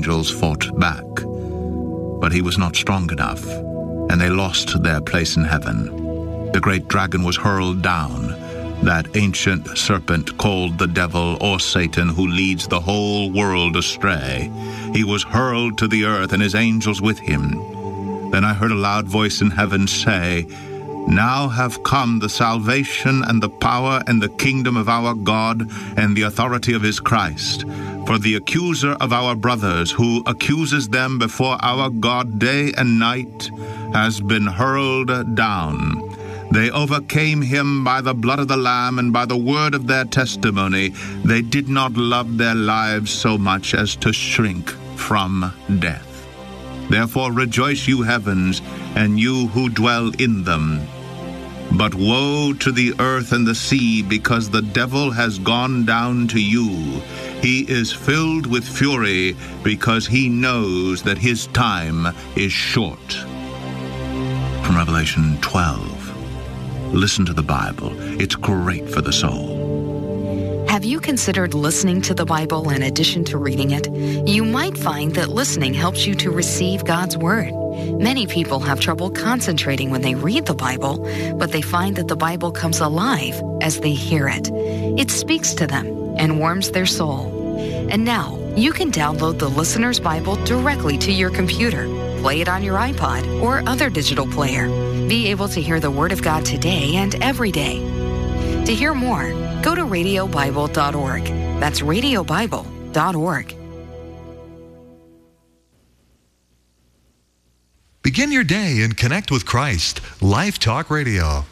angels fought back. But he was not strong enough, and they lost their place in heaven. The great dragon was hurled down, that ancient serpent called the devil or Satan, who leads the whole world astray. He was hurled to the earth, and his angels with him. Then I heard a loud voice in heaven say, "Now have come the salvation and the power and the kingdom of our God and the authority of his Christ. For the accuser of our brothers, who accuses them before our God day and night, has been hurled down. They overcame him by the blood of the Lamb and by the word of their testimony. They did not love their lives so much as to shrink from death. Therefore rejoice, you heavens, and you who dwell in them. But woe to the earth and the sea, because the devil has gone down to you. He is filled with fury, because he knows that his time is short." From Revelation 12. Listen to the Bible. It's great for the soul. Have you considered listening to the Bible in addition to reading it? You might find that listening helps you to receive God's Word. Many people have trouble concentrating when they read the Bible, but they find that the Bible comes alive as they hear it. It speaks to them and warms their soul. And now, you can download the Listener's Bible directly to your computer, play it on your iPod or other digital player. Be able to hear the Word of God today and every day. To hear more, go to radiobible.org. That's radiobible.org. Begin your day and connect with Christ. Life Talk Radio.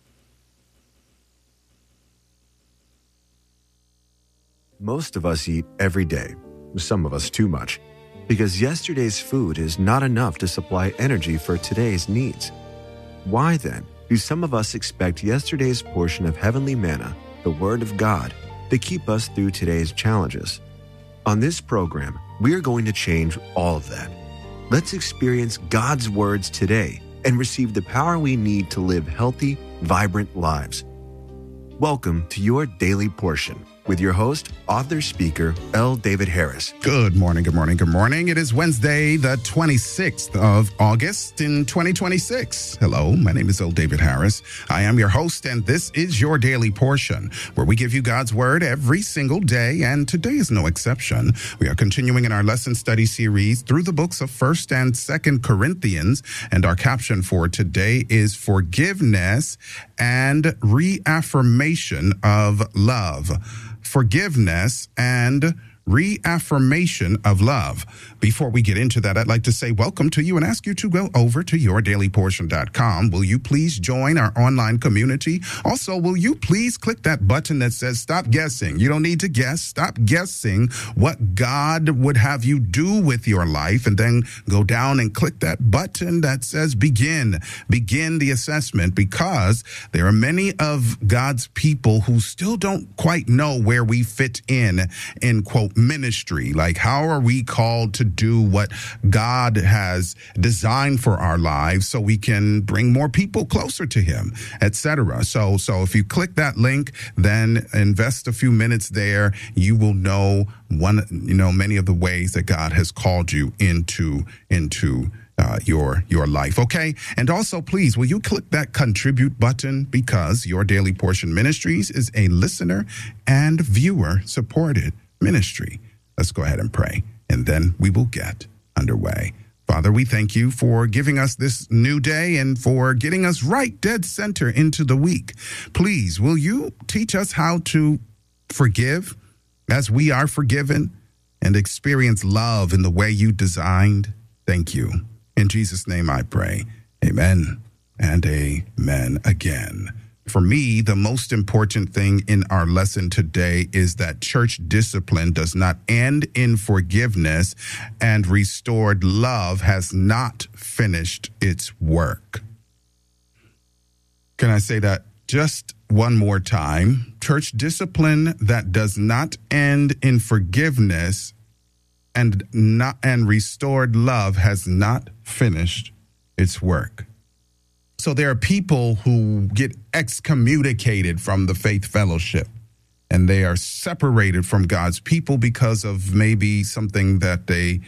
Most of us eat every day, some of us too much, because yesterday's food is not enough to supply energy for today's needs. Why then do some of us expect yesterday's portion of heavenly manna, the Word of God, to keep us through today's challenges? On this program, we are going to change all of that. Let's experience God's words today and receive the power we need to live healthy, vibrant lives. Welcome to your Daily Portion with your host, author, speaker, L. David Harris. Good morning, good morning, good morning. It is Wednesday, the 26th of August in 2026. Hello, my name is L. David Harris. I am your host, and this is your Daily Portion, where we give you God's Word every single day, and today is no exception. We are continuing in our lesson study series through the books of 1st and 2nd Corinthians, and our caption for today is Forgiveness and Reaffirmation of Love. Forgiveness and reaffirmation of love. Before we get into that, I'd like to say welcome to you and ask you to go over to yourdailyportion.com. Will you please join our online community? Also, will you please click that button that says stop guessing? You don't need to guess. Stop guessing what God would have you do with your life, and then go down and click that button that says begin. Begin the assessment, because there are many of God's people who still don't quite know where we fit in quote, ministry. Like, how are we called to do what God has designed for our lives so we can bring more people closer to him, etc. So if you click that link, then invest a few minutes there, you will know many of the ways that God has called you into your life. Okay. And also, please, will you click that contribute button, because Your Daily Portion Ministries is a listener and viewer supported ministry. Let's go ahead and pray, and then we will get underway. Father, we thank you for giving us this new day and for getting us right dead center into the week. Please, will you teach us how to forgive as we are forgiven and experience love in the way you designed? Thank you. In Jesus' name I pray. Amen and amen again. For me, the most important thing in our lesson today is that church discipline does not end in forgiveness, and restored love has not finished its work. Can I say that just one more time? Church discipline that does not end in forgiveness and restored love has not finished its work. So there are people who get excommunicated from the faith fellowship, and they are separated from God's people because of maybe something that they